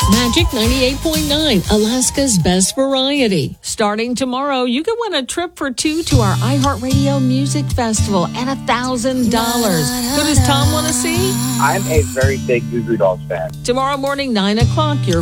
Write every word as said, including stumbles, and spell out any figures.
Magic ninety-eight point nine, Alaska's best variety. Starting tomorrow, you can win a trip for two to our iHeartRadio Music Festival and one thousand dollars. Who does Tom want to see? I'm a very big Goo Goo Dolls fan. Tomorrow morning, nine o'clock, your